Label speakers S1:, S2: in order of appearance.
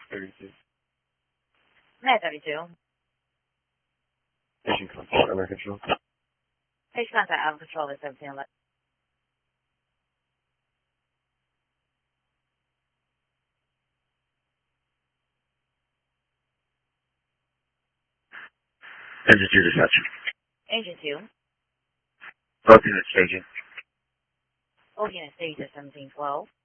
S1: 32.
S2: Net 32.
S1: Station contact under control.
S2: Station contact out of control at 1711.
S1: Engine 2 dispatch.
S2: Engine 2.
S1: Both units staging.
S2: Both units staged at 1712.